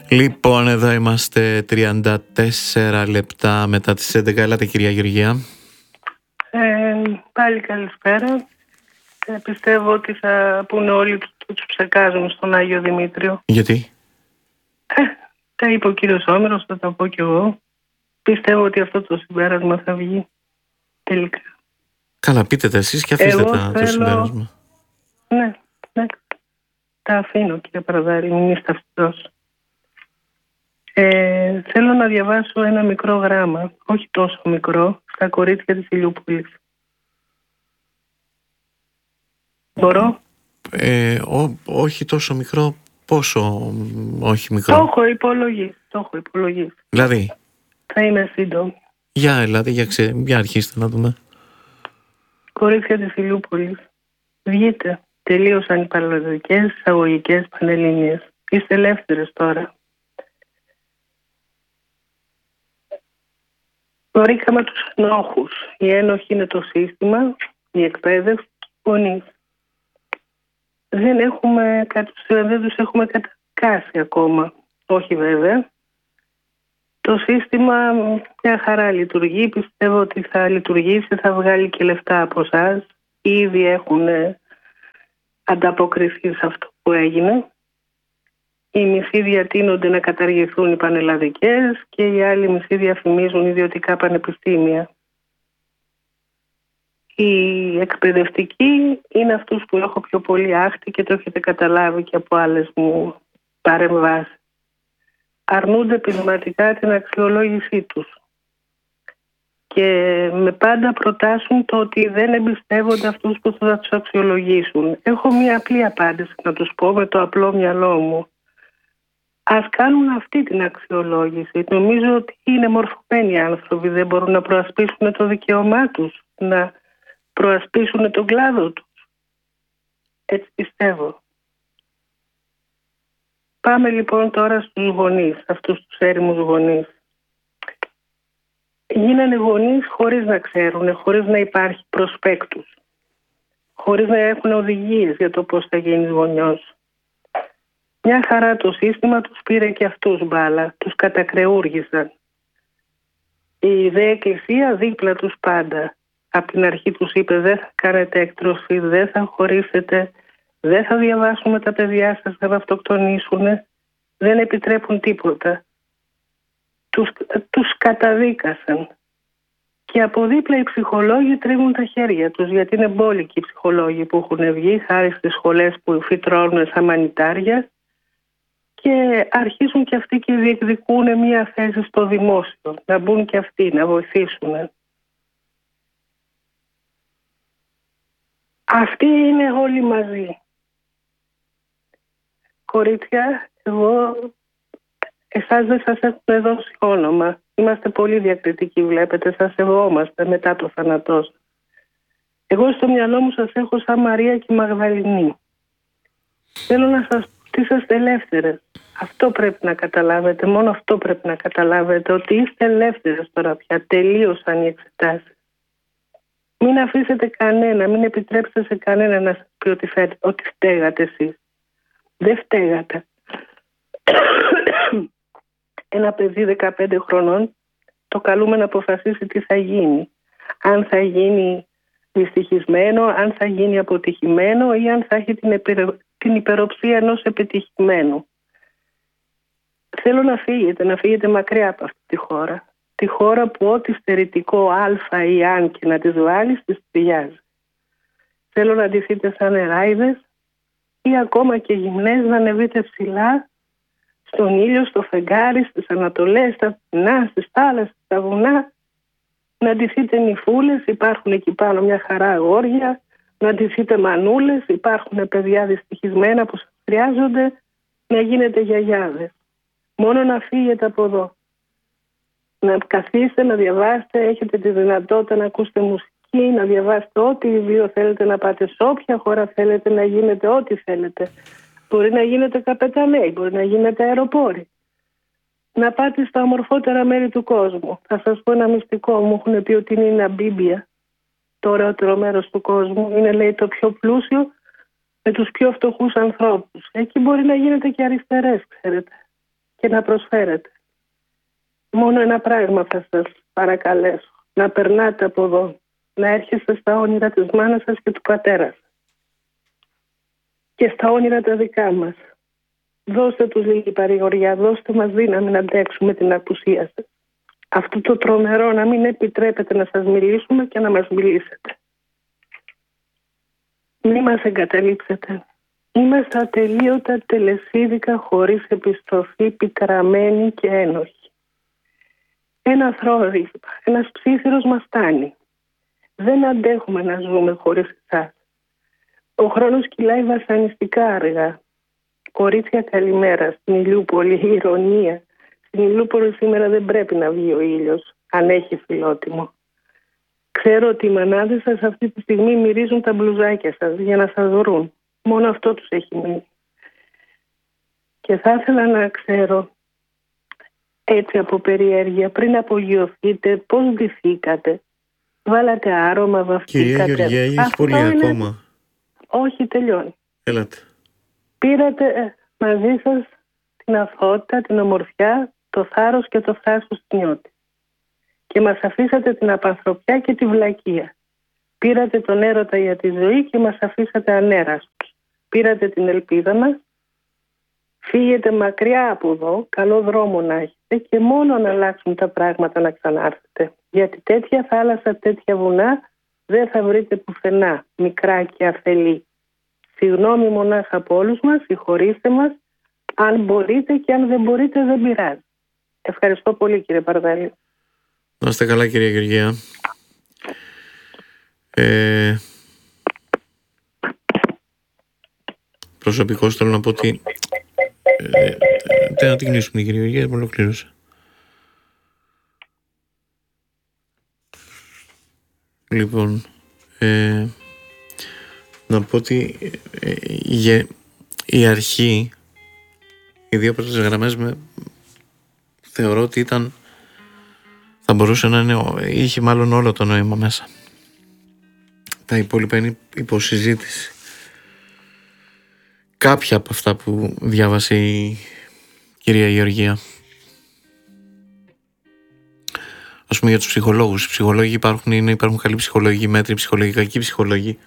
Λοιπόν, εδώ είμαστε 34 λεπτά μετά τις 11. Έλατε, κυρία Γεωργία. Πάλι καλησπέρα. Πιστεύω ότι θα πούνε όλοι τους ψεκάζουν στον Άγιο Δημήτριο. Γιατί? Τα είπε ο κύριος Όμηρος, θα τα πω κι εγώ. Πιστεύω ότι αυτό το συμπέρασμα θα βγει τελικά. Καλά, πείτε τα εσείς και αφήστε το συμπέρασμα. Ναι. Τα αφήνω, κύριε Παραδάρη, μην είστε αυτός. Θέλω να διαβάσω ένα μικρό γράμμα, όχι τόσο μικρό, στα κορίτσια της Ηλιούπολης. Μπορώ? Όχι τόσο μικρό. Πόσο όχι μικρό? Το έχω υπολογίσει. Δηλαδή? Θα είμαι σύντομη. Για αρχίστε να δούμε. Κορίτσια της Ηλιούπολης, βγείτε. Τελείωσαν οι παραλλαδικές εισαγωγικές πανελλήνιες. Είστε ελεύθερες τώρα. Βρήκαμε τους ενόχους. Οι ένοχοι είναι το σύστημα, η εκπαίδευση, οι γονείς. Δεν τους έχουμε καταδικάσει ακόμα. Όχι βέβαια. Το σύστημα μια χαρά λειτουργεί. Πιστεύω ότι θα λειτουργήσει, θα βγάλει και λεφτά από εσάς. Ήδη έχουν ανταποκριθεί σε αυτό που έγινε. Οι μισοί διατείνονται να καταργηθούν οι πανελλαδικές και οι άλλοι μισοί διαφημίζουν ιδιωτικά πανεπιστήμια. Οι εκπαιδευτικοί είναι αυτούς που έχω πιο πολύ άχτη και το έχετε καταλάβει και από άλλες μου παρεμβάσεις. Αρνούνται πεισματικά την αξιολόγησή τους και με πάντα προτάσουν το ότι δεν εμπιστεύονται αυτούς που θα τους αξιολογήσουν. Έχω μια απλή απάντηση να τους πω με το απλό μυαλό μου. Ας κάνουν αυτή την αξιολόγηση. Νομίζω ότι είναι μορφωμένοι άνθρωποι, δεν μπορούν να προασπίσουν το δικαίωμά τους, να προασπίσουν τον κλάδο τους. Έτσι πιστεύω. Πάμε λοιπόν τώρα στους γονείς, αυτούς τους έρημους γονείς. Γίνανε γονείς χωρίς να ξέρουν, χωρίς να υπάρχει προσπέκτους, χωρίς να έχουν οδηγίες για το πώς θα γίνεις γονιός. Μια χαρά το σύστημα τους πήρε και αυτούς μπάλα, τους κατακρεούργησαν. Η δε εκκλησία δίπλα τους πάντα. Από την αρχή τους είπε δεν θα κάνετε εκτροφή, δεν θα χωρίσετε, δεν θα διαβάσουμε τα παιδιά σας να αυτοκτονήσουν, δεν επιτρέπουν τίποτα. Τους καταδίκασαν. Και από δίπλα οι ψυχολόγοι τρίβουν τα χέρια τους, γιατί είναι μπόλικοι οι ψυχολόγοι που έχουν βγει χάρη στις σχολές που φυτρώνουν σαν μανιτάρια και αρχίζουν και αυτοί και διεκδικούν μια θέση στο δημόσιο, να μπουν και αυτοί, να βοηθήσουν. Αυτοί είναι όλοι μαζί. Κορίτσια, εγώ εσάς δεν σας έχουμε δώσει όνομα. Είμαστε πολύ διακριτικοί, βλέπετε, σας σεβόμαστε μετά το θάνατό σας. Εγώ στο μυαλό μου σας έχω σαν Μαρία και Μαγδαληνή. Θέλω να σας πω ότι είσαστε ελεύθερες. Αυτό πρέπει να καταλάβετε, μόνο αυτό πρέπει να καταλάβετε, ότι είστε ελεύθερες τώρα πια, τελείωσαν οι εξετάσεις. Μην αφήσετε κανένα, μην επιτρέψετε σε κανένα να σας πει ότι φταίγατε εσείς. Δεν φταίγατε. Ένα παιδί 15 χρονών το καλούμε να αποφασίσει τι θα γίνει. Αν θα γίνει δυστυχισμένο, αν θα γίνει αποτυχημένο ή αν θα έχει την υπεροψία ενός επιτυχημένου. Θέλω να φύγετε μακριά από αυτή τη χώρα. Τη χώρα που ό,τι στερητικό α ή αν και να τις βάλεις, τις ταιριάζει. Θέλω να ντυθείτε σαν νεράιδες ή ακόμα και γυμνές να ανεβείτε ψηλά στον ήλιο, στο φεγγάρι, στις ανατολές, στα πτηνά, στις θάλασσες, στα βουνά. Να ντυθείτε νυφούλες, υπάρχουν εκεί πάνω μια χαρά αγόρια. Να ντυθείτε μανούλες, υπάρχουν παιδιά δυστυχισμένα που σας χρειάζονται. Να γίνετε γιαγιάδες. Μόνο να φύγετε από εδώ. Να καθίσετε, να διαβάσετε, έχετε τη δυνατότητα να ακούσετε μουσική, να διαβάσετε ό,τι βιβλίο θέλετε, να πάτε σε όποια χώρα θέλετε, να γίνετε ό,τι θέλετε. Μπορεί να γίνετε καπεταναίοι, μπορεί να γίνετε αεροπόροι. Να πάτε στα ομορφότερα μέρη του κόσμου. Θα σας πω ένα μυστικό, μου έχουν πει ότι είναι η Ναμπίμπια, το ωραιότερο μέρος του κόσμου. Είναι, λέει, το πιο πλούσιο με τους πιο φτωχούς ανθρώπους. Εκεί μπορεί να γίνετε και αριστερές, ξέρετε. και να προσφέρετε. Μόνο ένα πράγμα θα σας παρακαλέσω. Να περνάτε από εδώ. Να έρχεστε στα όνειρα της μάνας σας και του πατέρα σας. Και στα όνειρα τα δικά μας. Δώστε τους λίγη παρηγοριά. Δώστε μας δύναμη να αντέξουμε την απουσία σας. Αυτό το τρομερό να μην επιτρέπετε να σας μιλήσουμε και να μας μιλήσετε. Μη μας εγκαταλείψετε. Είμαστε ατελείωτα, τελεσίδικα, χωρίς επιστροφή, πικραμένοι και ένοχοι. Ένα θρόρυβο, ένας ψήθυρος μας φτάνει. Δεν αντέχουμε να ζούμε χωρίς εσάς. Ο χρόνος κυλάει βασανιστικά αργά. Κορίτσια, καλημέρα. Στην Ηλιούπολη, ηρωνία. Στην Ηλιούπολη σήμερα δεν πρέπει να βγει ο ήλιος, αν έχει φιλότιμο. Ξέρω ότι οι μανάδες σας αυτή τη στιγμή μυρίζουν τα μπλουζάκια σας για να σας βρουν. Μόνο αυτό τους έχει μείνει. Και θα ήθελα να ξέρω, έτσι από περιέργεια, πριν απογειωθείτε, πώς ντυθήκατε. Βάλατε άρωμα, βαφτήκατε. Κυρία Γεωργία, έχει πολύ ακόμα. Όχι, τελειώνει. Έλατε. Πήρατε μαζί σας την αθωότητα, την ομορφιά, το θάρρος και το θράσος του νιώτη. Και μας αφήσατε την απανθρωπιά και τη βλακεία. Πήρατε τον έρωτα για τη ζωή και μας αφήσατε ανέραστος. Πήρατε την ελπίδα μας. Φύγετε μακριά από εδώ, καλό δρόμο να έχετε και μόνο να αλλάξουν τα πράγματα να ξανάρθετε. Γιατί τέτοια θάλασσα, τέτοια βουνά δεν θα βρείτε πουθενά, μικρά και αφελή. Συγγνώμη μονάχα από όλους μας, συγχωρήστε μας. Αν μπορείτε και αν δεν μπορείτε δεν πειράζει. Ευχαριστώ πολύ, κύριε Παρδάλη. Να είστε καλά, κυρία Γεωργία. Προσωπικώς θέλω να πω ότι να την κλείσουμε, κυρία Γεωργία, ολοκλήρωσα. Λοιπόν, να πω ότι η αρχή, οι δύο πρώτες γραμμές θεωρώ ότι θα μπορούσε να είχε μάλλον όλο το νόημα μέσα. Τα υπόλοιπα είναι υποσυζήτηση. Κάποια από αυτά που διάβασε η κυρία Γεωργία. Ας πούμε για τους ψυχολόγους. Οι ψυχολόγοι υπάρχουν καλοί ψυχολόγοι, μέτροι ψυχολόγοι, κακοί ψυχολόγοι.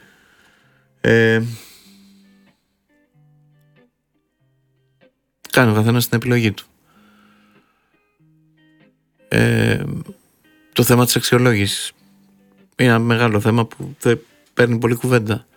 Κάνει ο καθένας την επιλογή του. Το θέμα της αξιολόγησης είναι ένα μεγάλο θέμα που δεν παίρνει πολύ κουβέντα.